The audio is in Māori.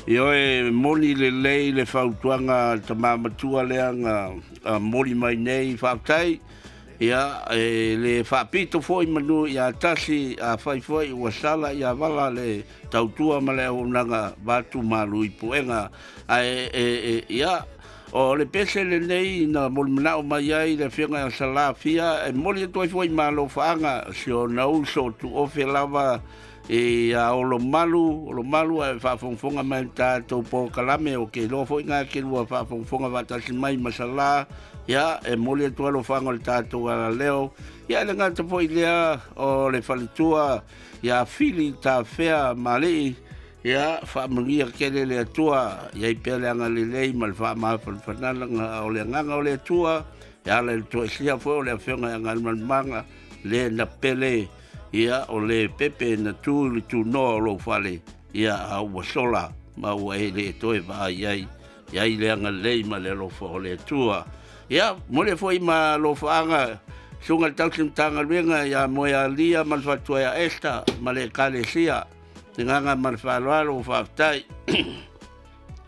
Io e moli le lei le fautuanga ta mamatua leanga moli mai nei fautai ia le faapito foi manu ia tasi a fai foi ua sala ia vala le tautua ma le aunaga batu malu i puenga ia o le pese le nei na moli manao mai ai le whianga salafia e moli toi foi malo faanga sio na uso tu ofe lava a lo malu e fa fonga mai tatou po kalame o ke lo foi nga ke lua fa fonga va tasi mai masala ya e moli to lo fango le tatou ala leo ya le nga to foi lea o le falitua ya fili ta fea mali ya fa mungia ke le tua ya i pele anga le lei mal fa ma fanala o le nga o le tua ya le to sia foi le fenga nga manga le na pele ia o le pepe na tu no lo fale ia a sola ma o ele to va ia le anga le ma le lo fo le tua ia mo le foi ma lo fanga sunga tau tanga venga ia mo ia lia mal fatua esta ma le kale sia nganga mal fa lo fa tai